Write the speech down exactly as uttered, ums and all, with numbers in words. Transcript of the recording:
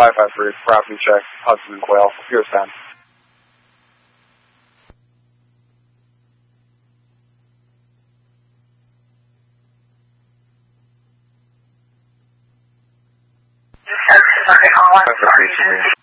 five five three, property check, Hudson and Quail, Pier ten. five five three.